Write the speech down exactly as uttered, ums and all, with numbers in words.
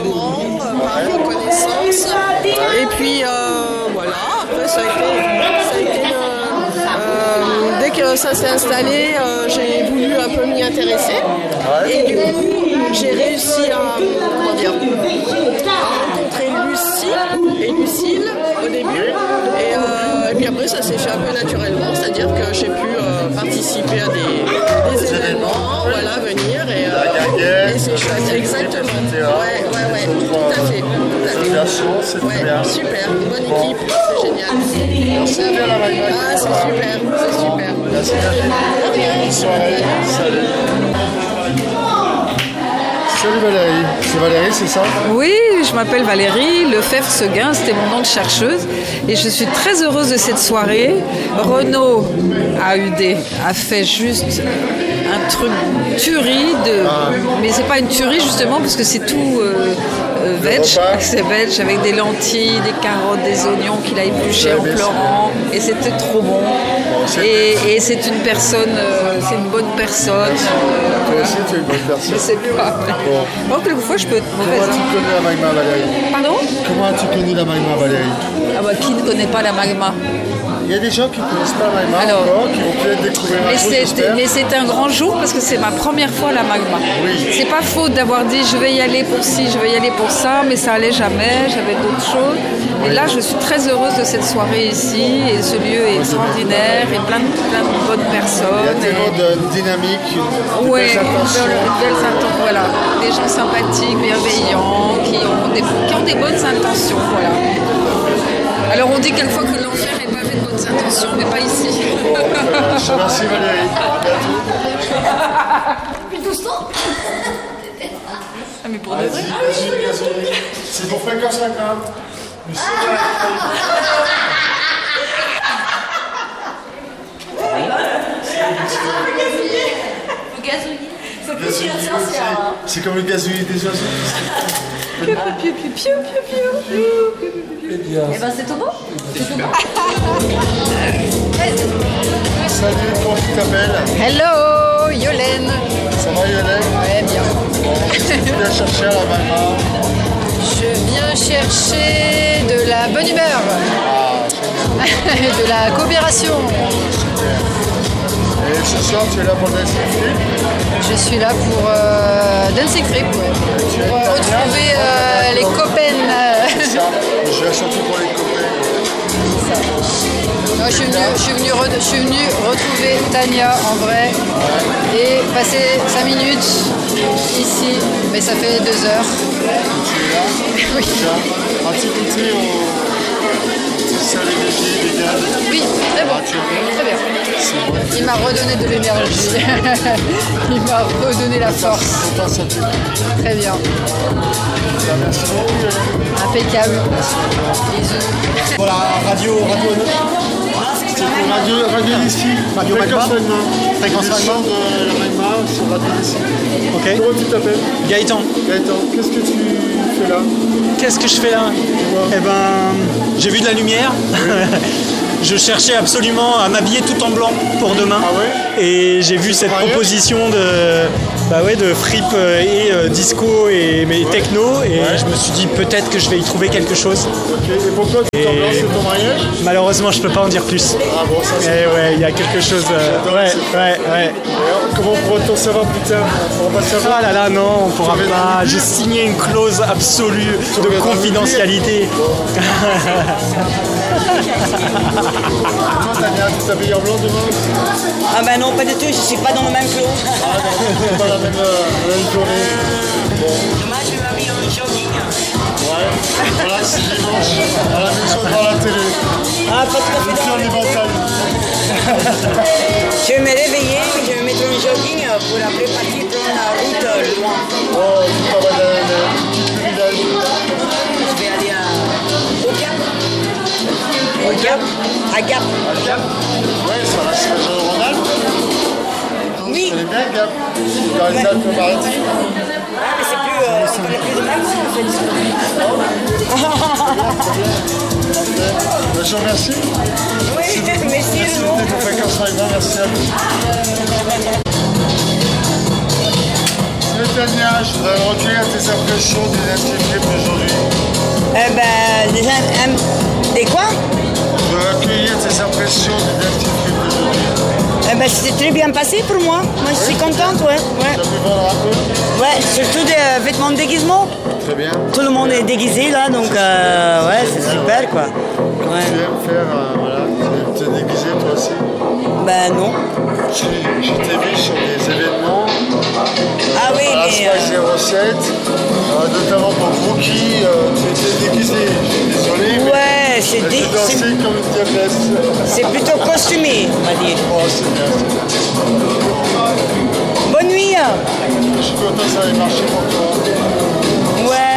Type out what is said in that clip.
également, euh, par reconnaissance. Et puis, euh, voilà, après, ça a été... Ça a été euh, euh, dès que ça s'est installé, euh, j'ai voulu un peu m'y intéresser. Et du coup, j'ai réussi à, comment dire, à rencontrer Lucie et Lucille au début. Et, euh, et puis après, ça s'est fait un peu naturellement, c'est-à-dire que j'ai pu euh, participer à des, des événements, voilà, venir. Et, euh, et c'est chouette, exactement. Ouais, ouais, ouais, tout à fait. Tout à fait. Ouais, super, bonne équipe, c'est génial. Merci bien la Magma. Ah, c'est super, c'est super. Merci bien. Bonne soirée. Salut. Salut Valérie. C'est Valérie, c'est ça? Oui, je m'appelle Valérie Lefebvre-Seguin, c'était mon nom de chercheuse. Et je suis très heureuse de cette soirée. Renaud A U D a fait juste un truc tuerie, de... ah. mais c'est pas une tuerie justement parce que c'est tout euh, euh, veg, c'est veg avec des lentilles, des carottes, des oignons qu'il a épluchés en pleurant et c'était trop bon. bon et, et c'est une personne, euh, c'est une bonne personne. Euh, Toi aussi tu es une bonne personne. Je sais pas. Bon. Bon, quelquefois je peux être mauvaise. Comment tu connais la Magma Valérie? Pardon? Comment as-tu connu la Magma Valérie? Ah bah qui ne connaît pas la Magma? Il y a des gens qui ne connaissent pas la Magma Alors, encore, qui vont peut-être découvrir un jour, j'espère. Mais c'est un grand jour parce que c'est ma première fois à la Magma. Oui. C'est pas faute d'avoir dit je vais y aller pour ci, je vais y aller pour ça, mais ça allait jamais, j'avais d'autres choses. Et oui. Là, je suis très heureuse de cette soirée ici, et ce lieu est extraordinaire, et plein de, plein de bonnes personnes. Il y a tellement et... de dynamique, de ouais, belles intentions. De belles intentions, voilà. Des gens sympathiques, bienveillants, qui ont des, qui ont des bonnes intentions, voilà. Alors on dit quelquefois que l'enfer est pavé de bonnes intentions, mais pas ici. Bon, euh, je te remercie Valérie. À bientôt. Depuis tout ce temps. Ah mais pour de Vas-y, vrai. vas-y, vas-y. C'est pour Fréquence cinquante. Mais c'est Le gazouillis. C'est comme le gazouillis des oiseaux. Piou, piou, piou, piou, piou, piou. Eh ben c'est tout bon. C'est tout bon. Salut, comment tu t'appelles? Hello, Yolène. Ça va Yolène? Ouais, bien. Bon, qu'est-ce que tu viens chercher à la Magma? Je viens chercher de la bonne humeur. Ah, de la coopération. Et ce soir, tu es là pour Dancing Trip? Je suis là pour euh, Dancing Trip, ouais. Pour euh, retrouver euh, les copains. Euh... C'est ça. Je viens surtout pour les copains. Non, je, suis venue, je, suis venue re, je suis venue retrouver Tania en vrai ouais. Et passer cinq minutes ici, mais ça fait deux heures. Tu es là? Oui. As-tu goûté au salé léger, vegan? Oui, très bon. Très bien. Il m'a redonné de l'énergie. Il m'a redonné la force. Très bien. Merci beaucoup. Impeccable. Bisous. Voilà, radio, radio. C'est pour radio, radio d'ici. Radio Magma. Fréquence Magma. de la Magma sur radio d'ici. Ok. Comment tu t'appelles? Gaëtan. Gaëtan, qu'est-ce que tu fais là? Qu'est-ce que je fais là? Eh ben, j'ai vu de la lumière. Oui. Je cherchais absolument à m'habiller tout en blanc pour demain. Ah ouais? Et j'ai vu cette proposition de, bah ouais, de frip et euh, disco et mais ouais. techno. Et ouais. je me suis dit peut-être que je vais y trouver quelque chose. Ok, et pourquoi tout en blanc, c'est ton mariage? Malheureusement, je peux pas en dire plus. Ah bon, ça c'est. Et ouais, il y a quelque chose. Euh, ouais, ouais, ouais. Comment pourra-t-on savoir plus tard? On pourra pas savoir. Ah là là, non, on pourra pas. J'ai signé une clause absolue de confidentialité. Comment Tania, tu t'habilles en blanc demain? Ah ben non, pas du tout, je suis pas dans le même clos. Ah non, c'est pas la même, euh, la même journée. Bon. Demain, je vais m'habiller en jogging. Ouais, voilà, c'est dimanche, à la maison devant la télé. Ah, pas tout à fait dans le l'éventail. Je vais me réveiller, je vais mettre un jogging pour après partir prendre la route loin. Oh, tu t'en vas dans un petit village. Je vais aller à... au Gap. Au Gap. À Gap. À Gap? Oui, ça va, c'est le Rhône-Alpes. Oui. Je connais bien Gap. Dans les Alpes-Maritimes. Ah, mais c'est plus... Euh, on connaît plus de Magma, en fait. Je vous remercie. Oui, merci. Merci, merci beaucoup pour Fréquence Magma, merci à vous. Tania, je voudrais recueillir tes impressions des Intimes d'aujourd'hui. Eh ben, des, um, des quoi? Je voudrais recueillir tes impressions des Intimes d'aujourd'hui. Eh ben, c'était très bien passé pour moi. Moi, je suis contente, ouais. ouais. Tu as pu vendre un peu? Ouais, surtout des euh, vêtements de déguisement. Très bien. Tout le monde est déguisé là, donc euh, ouais, c'est super quoi. Ouais. Tu aimes faire, euh, voilà, tu aimes te déguiser toi aussi? Ben non. Je, je t'ai vu sur des événements. Ah oui, à la mais. Euh... zéro sept, euh, notamment pour Brookie, euh, tu étais déguisé. Je suis désolé. Mais ouais, c'est dé... dansé comme une diablesse. C'est plutôt costumé, on va dire. Oh, c'est bien, c'est bien. Bonne nuit. Je suis content que ça ait marché pour toi. Ouais.